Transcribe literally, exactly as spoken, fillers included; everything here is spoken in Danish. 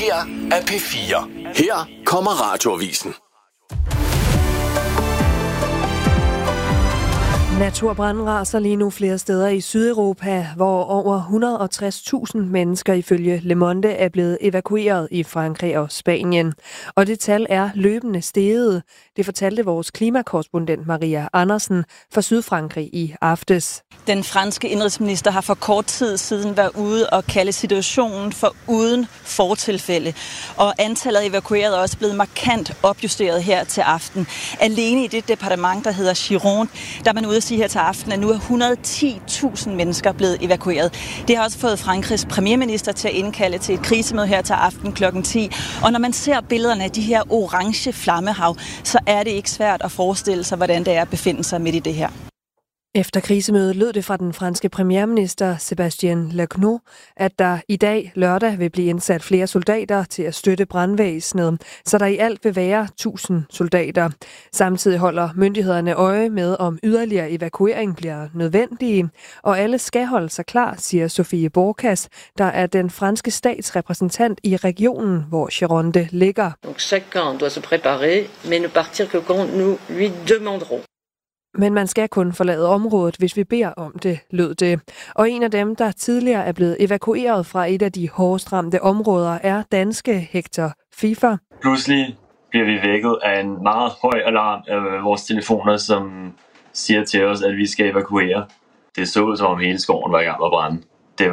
her er P fire. Her kommer Radioavisen. Naturbranden raser lige nu flere steder i Sydeuropa, hvor over et hundrede og tres tusind mennesker ifølge Le Monde er blevet evakueret i Frankrig og Spanien. Og det tal er løbende steget. Det fortalte vores klimakorrespondent Maria Andersen fra Sydfrankrig i aftes. Den franske indrigsminister har for kort tid siden været ude og kalde situationen for uden fortilfælde. Og antallet af evakuerede er også blevet markant opjusteret her til aften. Alene i det departement, der hedder Gironde, der er man ude at sige her til aften, at nu er et hundrede og ti tusind mennesker blevet evakueret. Det har også fået Frankrigs premierminister til at indkalde til et krisemøde her til aften klokken ti. Og når man ser billederne af de her orange flammehav, så er det ikke svært at forestille sig, hvordan det er at befinde sig midt i det her. Efter krisemødet lød det fra den franske premierminister Sébastien Lecornu, at der i dag lørdag vil blive indsat flere soldater til at støtte brandvæsenet, så der i alt vil være tusind soldater. Samtidig holder myndighederne øje med, om yderligere evakuering bliver nødvendige, og alle skal holde sig klar, siger Sofie Borkas, der er den franske statsrepræsentant i regionen, hvor Gironde ligger. Donc chacun doit se préparer, mais ne partir que quand nous lui demanderons. Men man skal kun forlade området, hvis vi beder om det, lød det. Og en af dem, der tidligere er blevet evakueret fra et af de hårdest ramte områder, er danske Hector Fifer. Pludselig bliver vi vækket af en meget høj alarm af vores telefoner, som siger til os, at vi skal evakuere. Det så ud, som om hele skoven var i gang med at brænde.